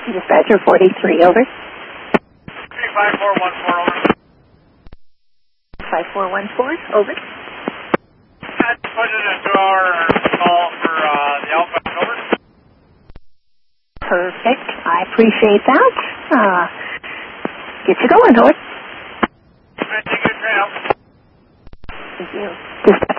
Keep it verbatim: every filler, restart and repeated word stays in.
Dispatcher forty-three, over. five four one four, over. five four one four, over. I put in a two-hour call for uh, the outbound, over. Perfect. I appreciate that. Uh, get you going, Howard. Thank you, trail. Thank you. Dispatcher